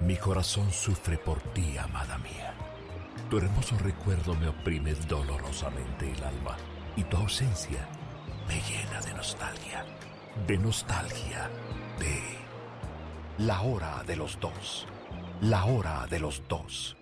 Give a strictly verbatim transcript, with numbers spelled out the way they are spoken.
Mi corazón sufre por ti, amada mía. Tu hermoso recuerdo me oprime dolorosamente el alma y tu ausencia me llena de nostalgia, de nostalgia, de... La hora de los dos, la hora de los dos.